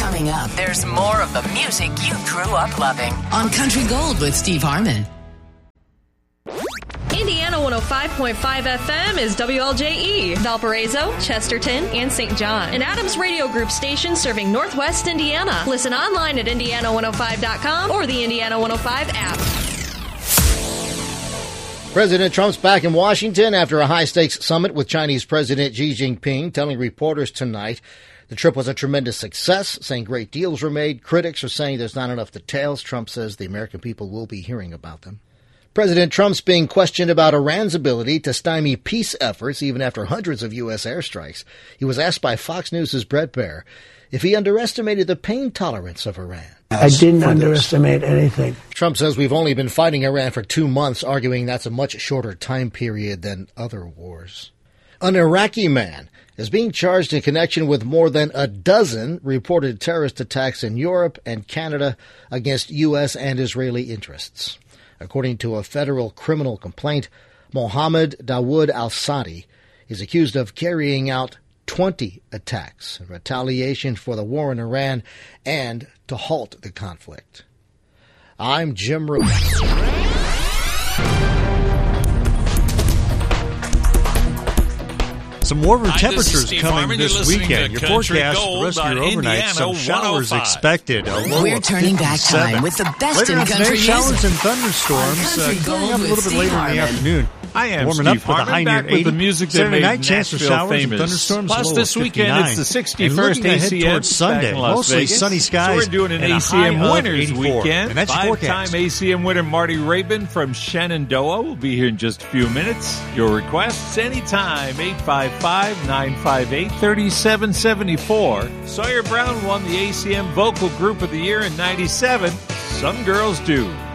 Coming up, there's more of the music you grew up loving on Country Gold with Steve Harmon. Indiana 105.5 FM is WLJE, Valparaiso, Chesterton, and St. John. An Adams Radio Group station serving Northwest Indiana. Listen online at Indiana105.com or the Indiana 105 app. President Trump's back in Washington after a high-stakes summit with Chinese President Xi Jinping, telling reporters tonight the trip was a tremendous success, saying great deals were made. Critics are saying there's not enough details. Trump says the American people will be hearing about them. President Trump's being questioned about Iran's ability to stymie peace efforts even after hundreds of U.S. airstrikes. He was asked by Fox News' Brett Baier if he underestimated the pain tolerance of Iran. I didn't underestimate anything. Trump says we've only been fighting Iran for 2 months, arguing that's a much shorter time period than other wars. An Iraqi man is being charged in connection with more than a dozen reported terrorist attacks in Europe and Canada against U.S. and Israeli interests. According to a federal criminal complaint, Mohammed Dawood al-Sadi is accused of carrying out 20 attacks in retaliation for the war in Iran and to halt the conflict. I'm Jim Root. Some warmer temperatures coming this weekend. Your forecast for the rest of your overnight, some showers expected. We're turning back time with the best later in country today, music. showers and thunderstorms coming up a little bit later in the afternoon. I am warming Steve up with a high Harmon, near back 80. with the music that Saturday made night, chance for Nashville showers famous. and thunderstorms. Plus, this weekend it's the 61st ahead ACM towards Sunday. back in Las Mostly Vegas. sunny skies. So we're doing an and a ACM high of Winners 84. weekend. And that's your Five-time forecast. ACM winner Marty Rabin from Shenandoah will be here in just a few minutes. Your requests anytime, 855-958-3774. Sawyer Brown won the ACM Vocal Group of the Year in '97. Some girls do.